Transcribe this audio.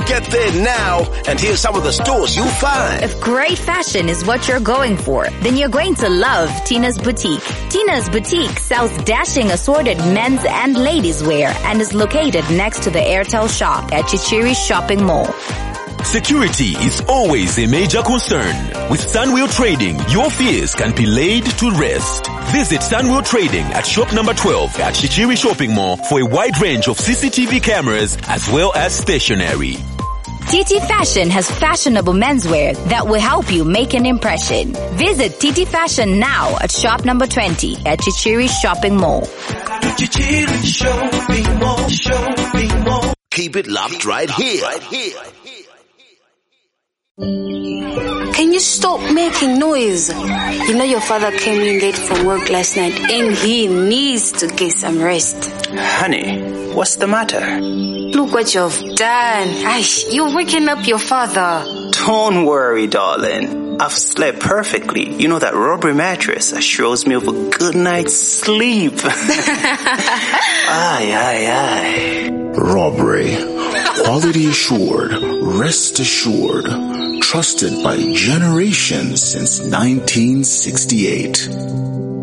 Get there now and here's some of the stores you'll find. If great fashion is what you're going for, then you're going to love Tina's Boutique. Tina's Boutique sells dashing assorted men's and ladies wear and is located next to the Airtel shop at Chichiri Shopping Mall. Security is always a major concern. With Sunwheel Trading, your fears can be laid to rest. Visit Sunwheel Trading at shop number 12 at Chichiri Shopping Mall for a wide range of CCTV cameras as well as stationery. TT Fashion has fashionable menswear that will help you make an impression. Visit TT Fashion now at shop number 20 at Chichiri Shopping Mall. Chichiri Shopping Mall, Shopping Mall. Keep it locked right here. Can you stop making noise? You know your father came in late from work last night and he needs to get some rest. Honey, what's the matter? Look what you've done. You're waking up your father. Don't worry, darling. I've slept perfectly. You know that rubber mattress assures me of a good night's sleep. Aye. Robbery. Quality assured. Rest assured. Trusted by generations since 1968.